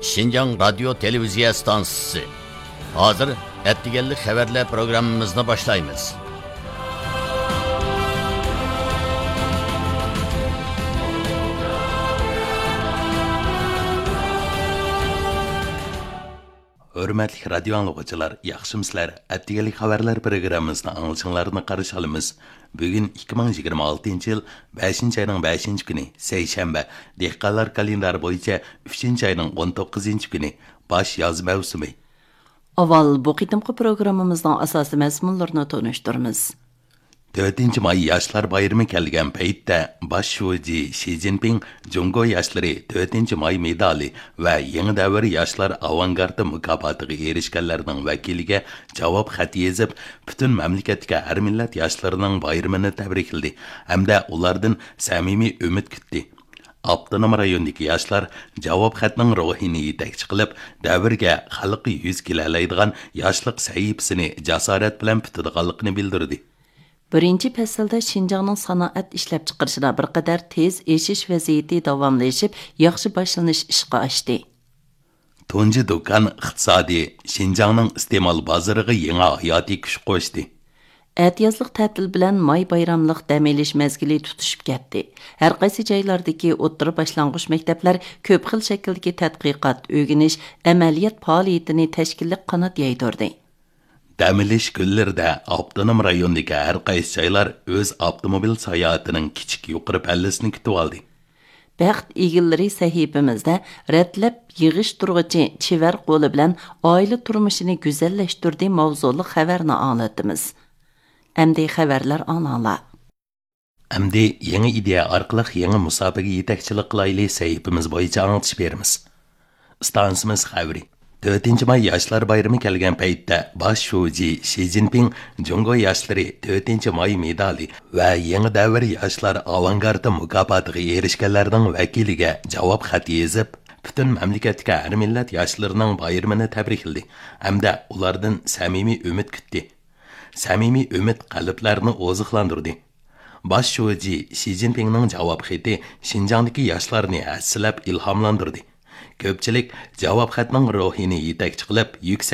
Şinjan Radyo Televiziya Stansiyası. Hazır ettigellik haberler programımızını başlayımız. Hürmetli radyo anlıqçılar, yaxşımsızlar. Ettigelik haberler programımızın anılışınlarını qarşı alımız. Bugün 2026 yıl 5. ayının 5. günü, Seyşembe. Dehqanlar kalendar boyunca 3. ayının 19. günü, baş yaz mevsimi. Aval bu qitimqi programımızın asası məzmunlarını tanıştırmız. 4. may Yaşlar Bayramı kelgen peytdə baş şuucu Xi Jinping Jungo Yaşları 4. may medali ve Yeni Davr Yaşlar Avangardı mükafatıga erişkenlerinin vekiliga cevap xat yazıp bütün memleketke her millet yaşlarının bayramını tebrikledi. Hem de ulardan samimi ümit küttü. Abdunum rayonidagi yoshlar javob xatning ruhini yetakchi qilib, davrga xalqi yuz kelaydigan yoshlik sahifasini jasorat bilan bitadiganligini bildirdi. Birinci fəsildə Şinjanның sanaat işləp çıxırışına bir qədər tez eşiş vəziyyəti davamlaşıb, yaxşı başlanış işqa açdı. Tunji do'kon iqtisodi Şinjanның iste'mol bozoriga yangi hayotiy kuch qo'shdi. Ətiyyazlıq tətil bilən may bayramlıq dəm elish məzgili tutuşub getdi. Hər qaysı joylardakı o'rta başlanğıç məktəblər köp xil şəkildəki tədqiqat, öyrəniş, əməliyyat fəaliyyətini təşkillik qanat yaytırdı. Dəmilish günlərdə Abdunum rayonidagi har qaysi joylar o'z avtomobil sayohatining kichik yuqori pallasini kutib oldi. Bəxt egilləri səhifəmizdə rətləb yığışdırğıcı çivar qolu bilan ailə turmuşunu güzəlləşdirdiyi mavzulu xəbərini anlatdımız. Əmdi xəbərlər anala. Əmdi yeni ideya orqali yeni musobaqa yetakchilik qilayli səhifəmiz bo'yicha anlatış beramiz. Stansimiz xəbəri 4. may Yaşlar Bayramı kelgen peytdə baş şuucu Xi Jinping Jungo Yaşları 4. may medali ve Yeni Davr Yaşlar Avangardı mükafatıga erişkenlerinin vekiliga cevap xat yazıp, bütün memleketke her millet yaşlarının bayramını tebrikledi. Hem de ulardan samimi ümit küttü. Samimi ümit qalblarini oziqlandırdı. Baş şuucu Xi Jinping'nin cevap xati Şinjandagi yaşlarını hassilab ilhamlandırdı. Köpçilik cevap xatning ruhini yetakchi qilib, yuksak